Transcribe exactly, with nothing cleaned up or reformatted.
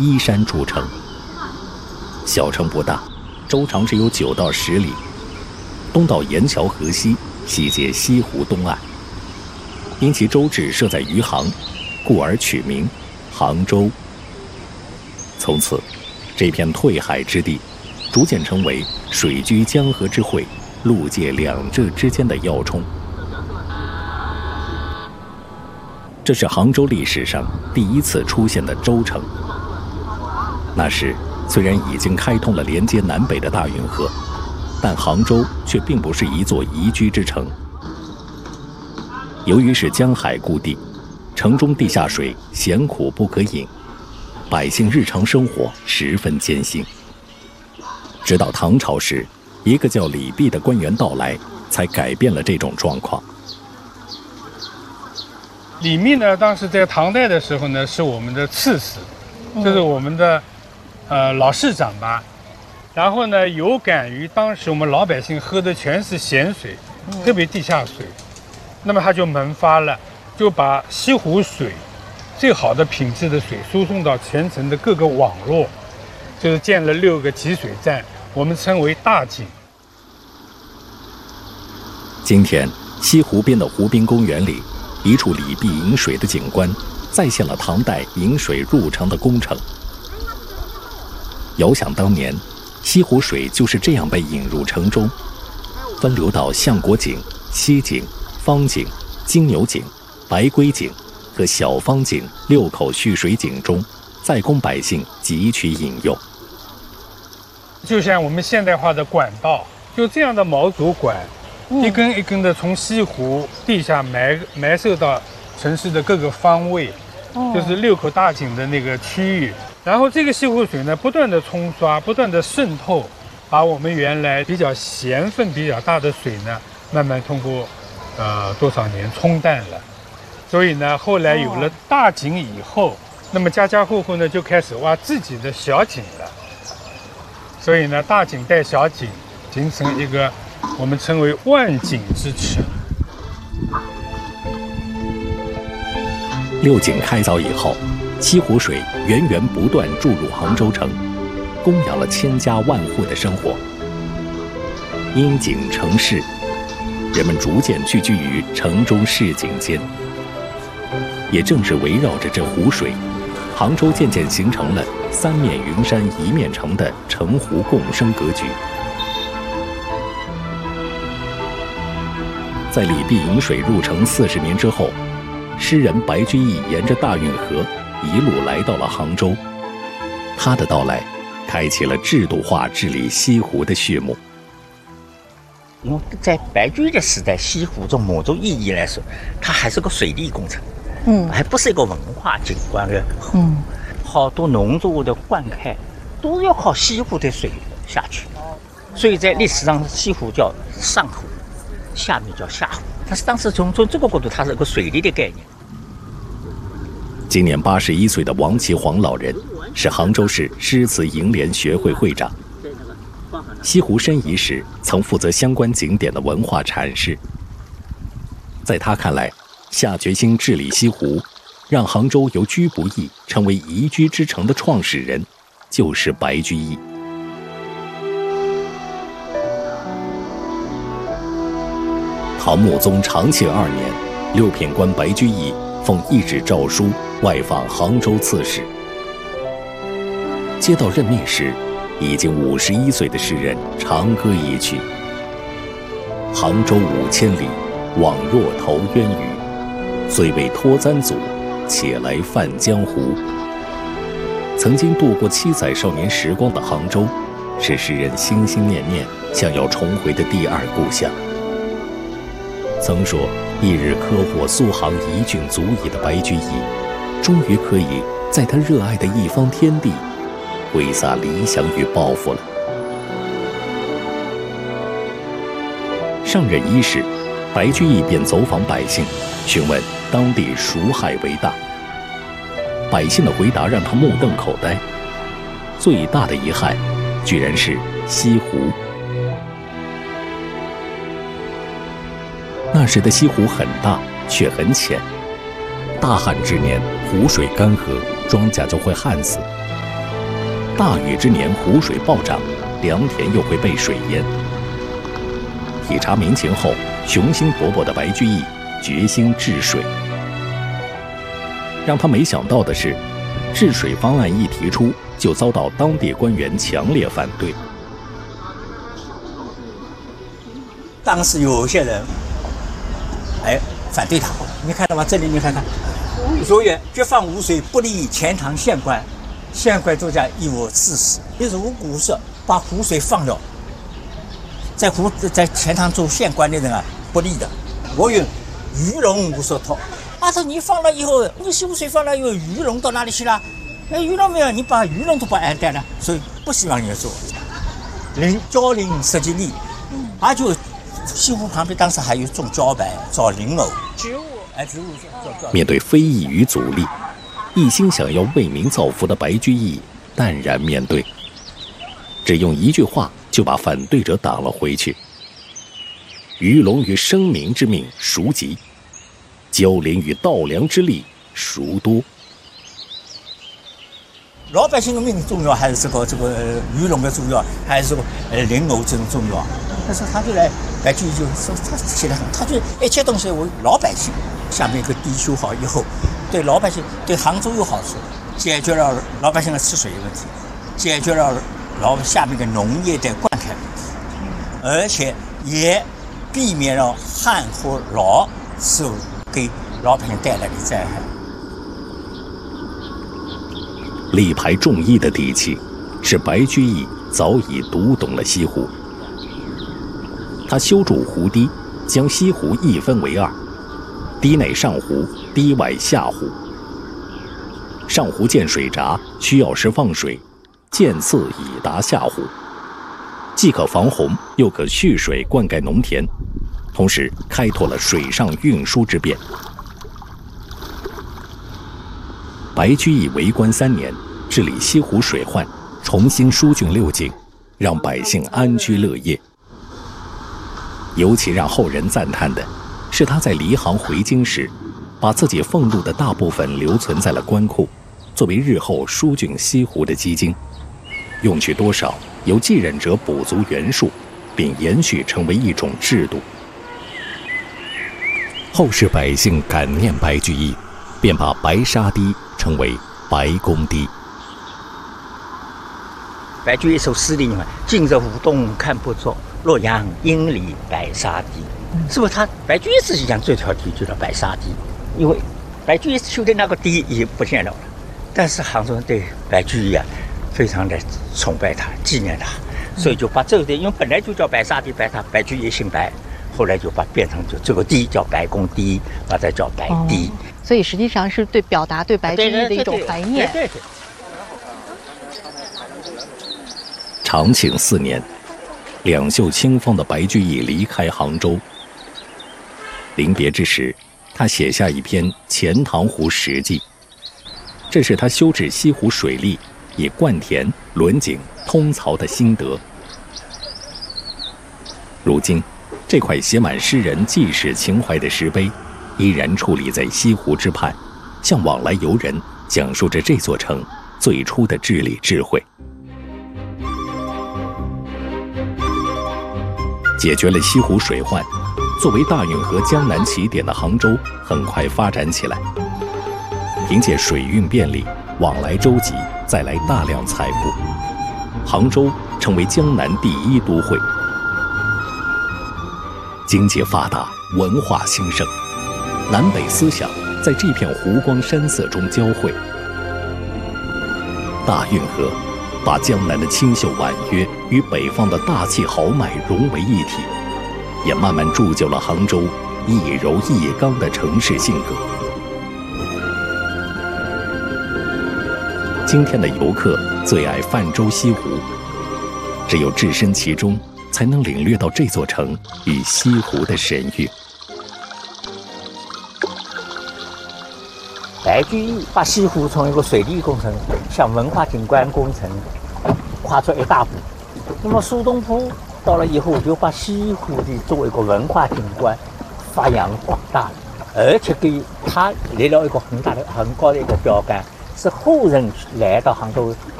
依山著称。小城不大，周长只有九到十里，东到沿桥河西，西接西湖东岸。因其州治设在余杭，故而取名杭州。从此，这片退海之地逐渐成为水居江河之汇、陆界两浙之间的要冲。这是杭州历史上第一次出现的州城。那时虽然已经开通了连接南北的大运河，但杭州却并不是一座宜居之城。由于是江海故地，城中地下水咸苦不可饮，百姓日常生活十分艰辛。直到唐朝时，一个叫李泌的官员到来，才改变了这种状况。 李泌呢，当时在唐代的时候呢，是我们的刺史，就是我们的呃老市长吧。然后呢，有感于当时我们老百姓喝的全是咸水，特别地下水，那么他就萌发了，就把西湖水最好的品质的水输送到全城的各个网络，就是建了六个集水站，我们称为大井。 今天西湖边的湖滨公园里，一处李泌引水的景观再现了唐代引水入城的工程。遥想当年，西湖水就是这样被引入城中，分流到相国井、西井、方井、金牛井、白龟井和小方井六口蓄水井中，再供百姓汲取饮用。 就像我们现代化的管道，就这样的毛竹管，一根一根的从西湖地下埋埋设到城市的各个方位，就是六口大井的那个区域。然后这个西湖水呢，不断的冲刷，不断的渗透，把我们原来比较咸分比较大的水呢，慢慢通过呃多少年冲淡了。所以呢，后来有了大井以后，那么家家户户呢就开始挖自己的小井了。所以呢，大井带小井，形成一个我们称为万井之池。 六井开凿以后，西湖水源源不断注入杭州城，供养了千家万户的生活。因井成市，人们逐渐聚居于城中市井间。也正是围绕着这湖水，杭州渐渐形成了三面云山一面城的城湖共生格局。在李泌引水入城四十年之后，诗人白居易沿着大运河一路来到了杭州。他的到来，开启了制度化治理西湖的序幕。 因为在白居易的时代，西湖从某种意义来说，它还是个水利工程，嗯，还不是一个文化景观的湖。嗯，好多农作物的灌溉都要靠西湖的水下去，所以在历史上西湖叫上湖，下面叫下湖。但是当时从从这个角度，它是一个水利的概念。 今年八十一岁的王岐黄老人是杭州市诗词楹联学会会长。西湖申遗时曾负责相关景点的文化阐释。在他看来，下决心治理西湖，让杭州由居不易成为宜居之城的创始人，就是白居易。唐穆宗长庆二年，六品官白居易奉懿旨诏书外访杭州刺史。接到任命时，已经五十一岁的诗人长歌一曲：杭州五千里，枉若投渊羽。虽为脱簪族，且来泛江湖。曾经度过七载少年时光的杭州，是诗人心心念念想要重回的第二故乡。曾说一日科获苏杭一郡足矣的白居易，终于可以在他热爱的一方天地挥洒理想与抱负了。上任伊始，白居易便走访百姓，询问当地孰害为大。百姓的回答让他目瞪口呆，最大的遗憾居然是西湖。那时的西湖很大，却很浅。大旱之年，湖水干涸，庄稼就会旱死。 大雨之年湖水暴涨，良田又会被水淹。体察民情后，雄心勃勃的白居易决心治水。让他没想到的是，治水方案一提出，就遭到当地官员强烈反对。 当时有些人，哎，反对他。你看到吗？这里你看看，如曰决放湖水，不利钱塘县官，县官作家以我自死。你如果是把湖水放了，在湖在钱塘做县官的人啊，不利的。我云鱼龙无所托。啊，这你放了以后，你湖水放了以后，鱼龙到哪里去了？哎，鱼龙没有，你把鱼龙都不安带了，所以不希望你做。林蕉林十几里，啊就。西湖旁边当时还有种茭白、找灵藕植物，哎，植物面对非议与阻力，一心想要为民造福的白居易淡然面对，只用一句话就把反对者挡了回去。鱼龙与生民之命孰急？蕉林与稻粮之力孰多？ 老百姓的命重要，还是这个这个鱼龙的重要，还是这个呃灵藕这种重要？但是他就来白居易就说他写得很，他就一切东西为老百姓。下面一个地修好以后，对老百姓对杭州有好处，解决了老百姓的吃水问题，解决了老下面的农业的灌溉问题，而且也避免了旱和涝所给老百姓带来的灾害。 力排众议的底气，使白居易早已读懂了西湖。他修筑湖堤，将西湖一分为二，堤内上湖，堤外下湖。上湖建水闸，需要时放水，渐次以达下湖，既可防洪，又可蓄水灌溉农田，同时开拓了水上运输之便。白居易为官三年，治理西湖水患，重新疏浚六井，让百姓安居乐业。尤其让后人赞叹的是，他在离杭回京时，把自己俸禄的大部分留存在了官库，作为日后疏浚西湖的基金，用去多少由继任者补足原数，并延续成为一种制度。后世百姓感念白居易，便把白沙堤称为白公堤。 白居易一首诗里面，今日湖东看不着，洛阳应里白沙堤，是不是他白居易自己讲这条堤就叫白沙堤？因为白居易修的那个堤已经不见了，但是杭州人对白居易啊非常的崇拜他、纪念他，所以就把这个堤，因为本来就叫白沙堤，白沙白居易姓白，后来就把变成就这个堤叫白公堤，把它叫白堤。哦， 所以实际上是对表达对白居易的一种怀念。 对对对对对。 长庆四年，两袖清风的白居易离开杭州。临别之时，他写下一篇《钱塘湖实记》，这是他修治西湖水利、以灌田、轮井、通槽的心得。如今，这块写满诗人济世情怀的石碑，依然矗立在西湖之畔，向往来游人讲述着这座城最初的治理智慧。解决了西湖水患，作为大运河江南起点的杭州很快发展起来。凭借水运便利，往来舟楫，再来大量财富，杭州成为江南第一都会。经济发达，文化兴盛，南北思想在这片湖光山色中交汇。大运河把江南的清秀婉约与北方的大气豪迈融为一体，也慢慢铸就了杭州一柔一刚的城市性格。今天的游客最爱泛舟西湖，只有置身其中，才能领略到这座城与西湖的神韵。 白居易把西湖从一个水利工程向文化景观工程跨出一大步。那么苏东坡到了以后，就把西湖的作为一个文化景观发扬光大，而且给他立了一个很大的、很高的一个标杆，是后人来到杭州